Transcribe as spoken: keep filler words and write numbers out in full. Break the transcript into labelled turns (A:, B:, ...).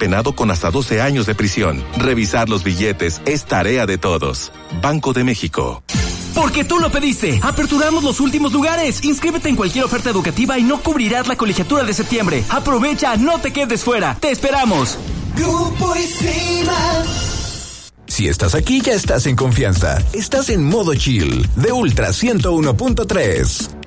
A: penado con hasta doce años de prisión. Revisar los billetes es tarea de todos. Banco de México.
B: Porque tú lo pediste. Aperturamos los últimos lugares. Inscríbete en cualquier oferta educativa y no cubrirás la colegiatura de septiembre. Aprovecha, no te quedes fuera. Te esperamos.
C: Grupo ISIMA.
D: Si estás aquí, ya estás en confianza. Estás en modo chill de Ultra ciento uno punto tres.